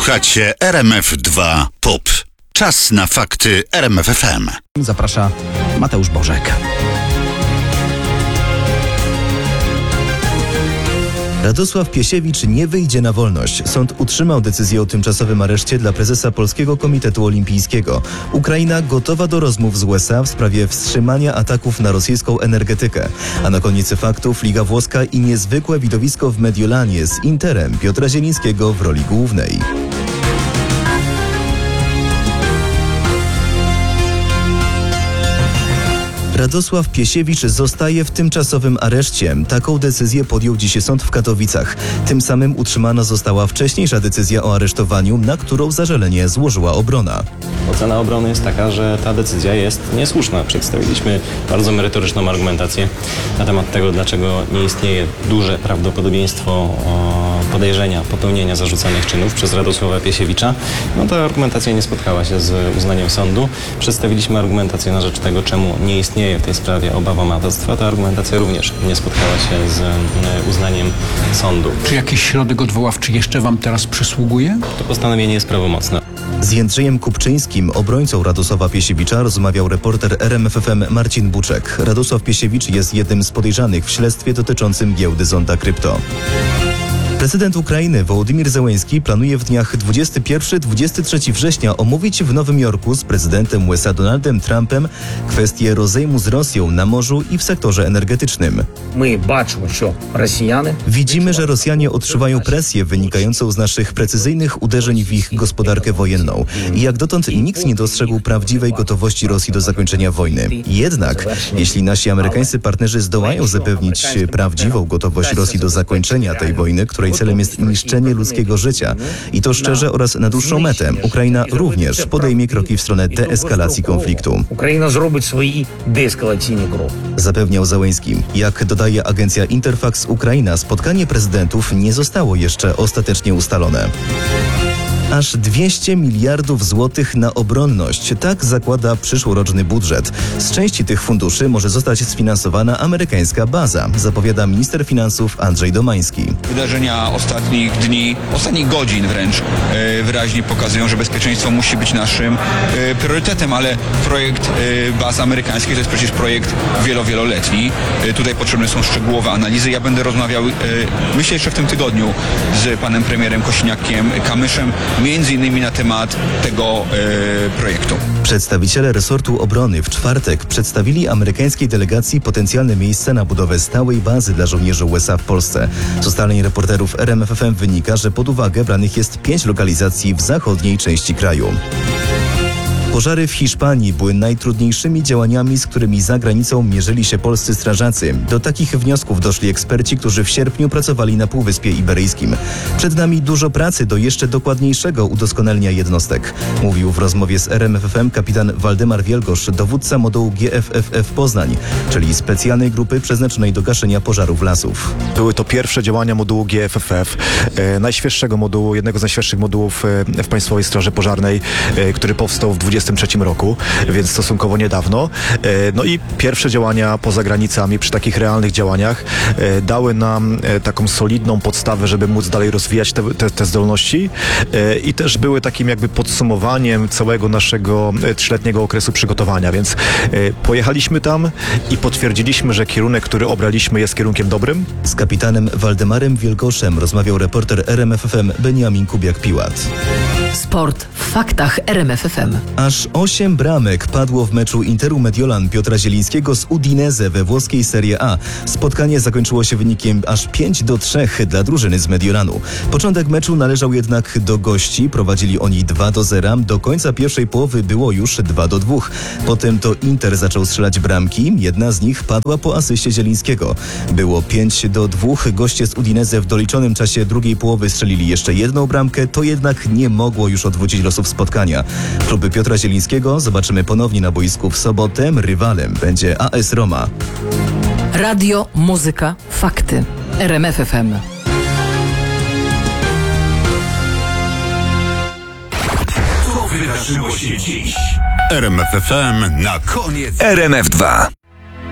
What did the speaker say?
Słuchacie RMF2 POP. Czas na fakty RMFFM. Zaprasza Mateusz Bożek. Radosław Piesiewicz nie wyjdzie na wolność. Sąd utrzymał decyzję o tymczasowym areszcie dla prezesa Polskiego Komitetu Olimpijskiego. Ukraina gotowa do rozmów z USA w sprawie wstrzymania ataków na rosyjską energetykę. A na koniec faktów Liga Włoska i niezwykłe widowisko w Mediolanie z Interem Piotra Zielińskiego w roli głównej. Radosław Piesiewicz zostaje w tymczasowym areszcie. Taką decyzję podjął dziś sąd w Katowicach. Tym samym utrzymana została wcześniejsza decyzja o aresztowaniu, na którą zażalenie złożyła obrona. Ocena obrony jest taka, że ta decyzja jest niesłuszna. Przedstawiliśmy bardzo merytoryczną argumentację na temat tego, dlaczego nie istnieje duże prawdopodobieństwo podejrzenia popełnienia zarzucanych czynów przez Radosława Piesiewicza. Ta argumentacja nie spotkała się z uznaniem sądu. Przedstawiliśmy argumentację na rzecz tego, czemu nie istnieje w tej sprawie obawa ambatorstwa. Ta argumentacja również nie spotkała się z uznaniem sądu. Czy jakiś środek odwoławczy jeszcze wam teraz przysługuje? To postanowienie jest prawomocne. Z Jędrzejem Kupczyńskim, obrońcą Radosława Piesiewicza, rozmawiał reporter RMFFM Marcin Buczek. Radosław Piesiewicz jest jednym z podejrzanych w śledztwie dotyczącym giełdy Zonda Krypto. Prezydent Ukrainy Wołodymyr Zełenski planuje w dniach 21-23 września omówić w Nowym Jorku z prezydentem USA Donaldem Trumpem kwestię rozejmu z Rosją na morzu i w sektorze energetycznym. Widzimy, że Rosjanie odczuwają presję wynikającą z naszych precyzyjnych uderzeń w ich gospodarkę wojenną. I jak dotąd nikt nie dostrzegł prawdziwej gotowości Rosji do zakończenia wojny. Jednak, jeśli nasi amerykańscy partnerzy zdołają zapewnić prawdziwą gotowość Rosji do zakończenia tej wojny, której celem jest niszczenie ludzkiego życia i to szczerze oraz na dłuższą metę, Ukraina również podejmie kroki w stronę deeskalacji konfliktu. Ukraina zrobi swoje deeskalacyjne kroki. Zapewniał Zełenski. Jak dodaje agencja Interfax Ukraina, spotkanie prezydentów nie zostało jeszcze ostatecznie ustalone. Aż 200 miliardów złotych na obronność. Tak zakłada przyszłoroczny budżet. Z części tych funduszy może zostać sfinansowana amerykańska baza, zapowiada minister finansów Andrzej Domański. Wydarzenia ostatnich dni, ostatnich godzin wręcz wyraźnie pokazują, że bezpieczeństwo musi być naszym priorytetem, ale projekt baz amerykańskich to jest przecież projekt wieloletni. Tutaj potrzebne są szczegółowe analizy. Ja będę rozmawiał, myślę jeszcze w tym tygodniu, z panem premierem Kosiniakiem-Kamyszem, między innymi na temat tego projektu. Przedstawiciele resortu obrony w czwartek przedstawili amerykańskiej delegacji potencjalne miejsce na budowę stałej bazy dla żołnierzy USA w Polsce. Z ustaleń reporterów RMFFM wynika, że pod uwagę branych jest 5 lokalizacji w zachodniej części kraju. Pożary w Hiszpanii były najtrudniejszymi działaniami, z którymi za granicą mierzyli się polscy strażacy. Do takich wniosków doszli eksperci, którzy w sierpniu pracowali na Półwyspie Iberyjskim. Przed nami dużo pracy do jeszcze dokładniejszego udoskonalenia jednostek, mówił w rozmowie z RMFFM kapitan Waldemar Wielgosz, dowódca modułu GFFF Poznań, czyli specjalnej grupy przeznaczonej do gaszenia pożarów lasów. Były to pierwsze działania modułu GFFF, najświeższego modułu, jednego z najświeższych modułów w Państwowej Straży Pożarnej, który powstał w 2023 roku, więc stosunkowo niedawno. No i pierwsze działania poza granicami, przy takich realnych działaniach dały nam taką solidną podstawę, żeby móc dalej rozwijać te zdolności i też były takim jakby podsumowaniem całego naszego 3-letniego okresu przygotowania, więc pojechaliśmy tam i potwierdziliśmy, że kierunek, który obraliśmy, jest kierunkiem dobrym. Z kapitanem Waldemarem Wielgoszem rozmawiał reporter RMFFM Beniamin Kubiak-Piłat. Sport w faktach RMFFM. Aż 8 bramek padło w meczu Interu Mediolan Piotra Zielińskiego z Udinese we włoskiej Serie A. Spotkanie zakończyło się wynikiem aż 5-3 dla drużyny z Mediolanu. Początek meczu należał jednak do gości. Prowadzili oni 2-0. Do końca pierwszej połowy było już 2-2. Potem to Inter zaczął strzelać bramki. Jedna z nich padła po asyście Zielińskiego. Było 5-2. Goście z Udinese w doliczonym czasie drugiej połowy strzelili jeszcze jedną bramkę. To jednak nie mogło już odwrócić losów spotkania. Kluby Piotra Zielińskiego zobaczymy ponownie na boisku w sobotę. Rywalem będzie AS Roma. Radio, muzyka, fakty. RMFFM. Co wydarzyło się dziś? RMFFM na koniec. RMF2.